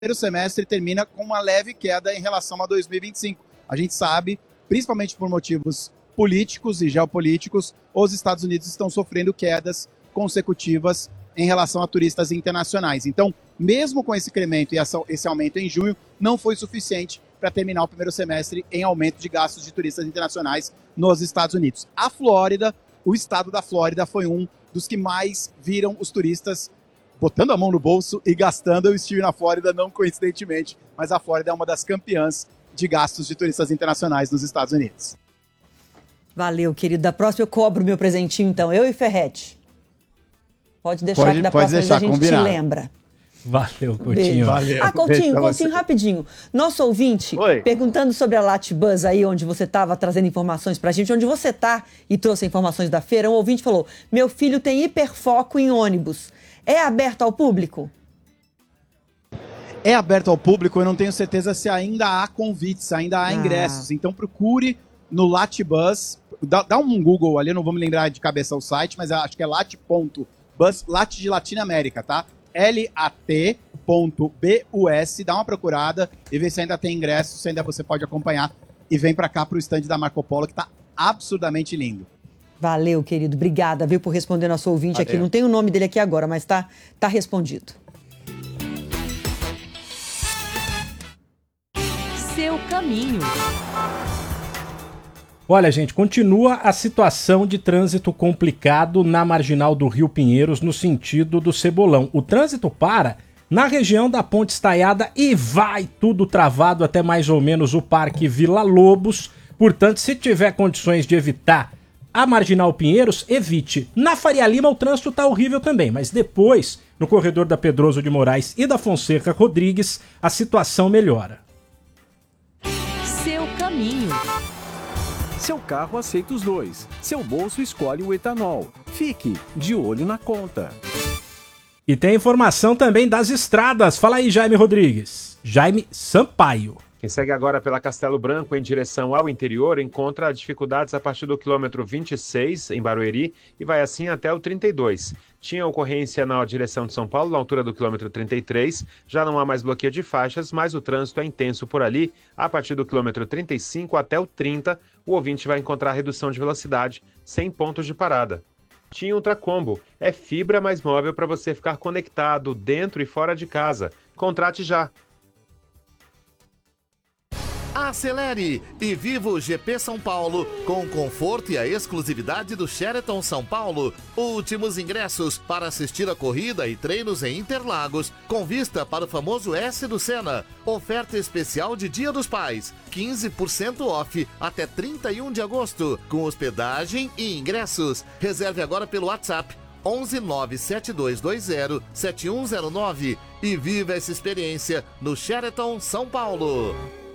primeiro semestre termina com uma leve queda em relação a 2025. A gente sabe, principalmente por motivos políticos e geopolíticos, os Estados Unidos estão sofrendo quedas consecutivas em relação a turistas internacionais. Então, mesmo com esse incremento e esse aumento em junho, não foi suficiente para terminar o primeiro semestre em aumento de gastos de turistas internacionais nos Estados Unidos. A Flórida, o estado da Flórida foi um dos que mais viram os turistas botando a mão no bolso e gastando. Eu estive na Flórida, não coincidentemente, mas a Flórida é uma das campeãs de gastos de turistas internacionais nos Estados Unidos. Valeu, querido. Da próxima eu cobro meu presentinho, então. Eu e Ferretti. Pode deixar que da próxima vez a gente te lembra. Valeu, Coutinho. Valeu. Coutinho, rapidinho. Nosso ouvinte, perguntando sobre a Latibus aí, onde você estava trazendo informações pra gente, onde você tá e trouxe informações da feira, um ouvinte falou, meu filho tem hiperfoco em ônibus. É aberto ao público? É aberto ao público, eu não tenho certeza se ainda há convites, ainda há ingressos. Então procure no Latibus, dá um Google ali, eu não vou me lembrar de cabeça o site, mas acho que é lat.bus, lat de Latinoamérica, tá? lat.bus, dá uma procurada e vê se ainda tem ingressos, se ainda você pode acompanhar. E vem pra cá pro stand da Marco Polo, que tá absurdamente lindo. Valeu, querido. Obrigada, viu, por responder nosso ouvinte aqui. Não tem o nome dele aqui agora, mas tá respondido. Seu caminho. Olha, gente, continua a situação de trânsito complicado na marginal do Rio Pinheiros, no sentido do Cebolão. O trânsito para na região da Ponte Estaiada e vai tudo travado até mais ou menos o Parque Vila Lobos. Portanto, se tiver condições de evitar a marginal Pinheiros, evite. Na Faria Lima o trânsito está horrível também, mas depois, no corredor da Pedroso de Moraes e da Fonseca Rodrigues, a situação melhora. Seu caminho. Seu carro aceita os dois. Seu bolso escolhe o etanol. Fique de olho na conta. E tem informação também das estradas. Fala aí, Jaime Rodrigues. Jaime Sampaio. Quem segue agora pela Castelo Branco em direção ao interior encontra dificuldades a partir do quilômetro 26, em Barueri, e vai assim até o 32. Tinha ocorrência na direção de São Paulo, na altura do quilômetro 33. Já não há mais bloqueio de faixas, mas o trânsito é intenso por ali. A partir do quilômetro 35 até o 30, o ouvinte vai encontrar redução de velocidade, sem pontos de parada. Tinha Ultracombo, é fibra mais móvel para você ficar conectado dentro e fora de casa. Contrate já. Acelere e viva o GP São Paulo com o conforto e a exclusividade do Sheraton São Paulo. Últimos ingressos para assistir a corrida e treinos em Interlagos, com vista para o famoso S do Senna. Oferta especial de Dia dos Pais, 15% off até 31 de agosto, com hospedagem e ingressos. Reserve agora pelo WhatsApp 11 97220 7109 e viva essa experiência no Sheraton São Paulo.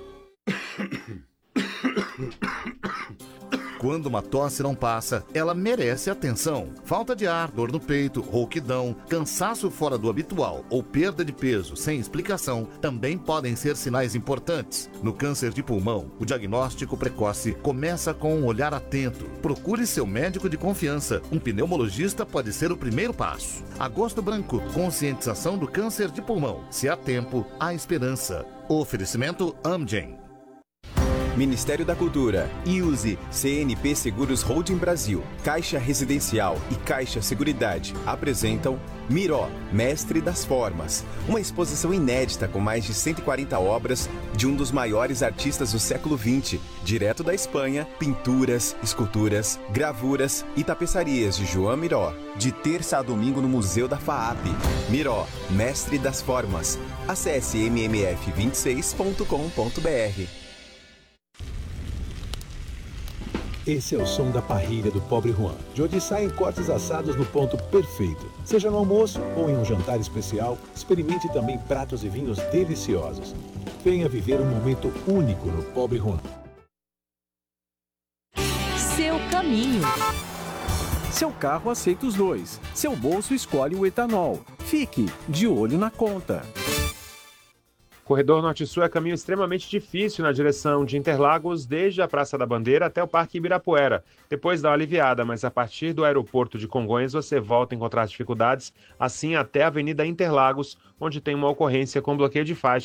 Quando uma tosse não passa, ela merece atenção. Falta de ar, dor no peito, rouquidão, cansaço fora do habitual ou perda de peso sem explicação também podem ser sinais importantes. No câncer de pulmão, o diagnóstico precoce começa com um olhar atento. Procure seu médico de confiança. Um pneumologista pode ser o primeiro passo. Agosto Branco, conscientização do câncer de pulmão. Se há tempo, há esperança. Oferecimento Amgen. Ministério da Cultura, IUSE, CNP Seguros Holding Brasil, Caixa Residencial e Caixa Seguridade apresentam Miró, Mestre das Formas, uma exposição inédita com mais de 140 obras de um dos maiores artistas do século XX, direto da Espanha, pinturas, esculturas, gravuras e tapeçarias de João Miró, de terça a domingo no Museu da FAAP. Miró, Mestre das Formas. Acesse mmf26.com.br. Esse é o som da parrilha do Pobre Juan, de onde saem cortes assados no ponto perfeito. Seja no almoço ou em um jantar especial, experimente também pratos e vinhos deliciosos. Venha viver um momento único no Pobre Juan. Seu caminho. Seu carro aceita os dois. Seu bolso escolhe o etanol. Fique de olho na conta. Corredor Norte-Sul é caminho extremamente difícil na direção de Interlagos, desde a Praça da Bandeira até o Parque Ibirapuera. Depois dá uma aliviada, mas a partir do aeroporto de Congonhas você volta a encontrar dificuldades, assim até a Avenida Interlagos, onde tem uma ocorrência com bloqueio de faixa.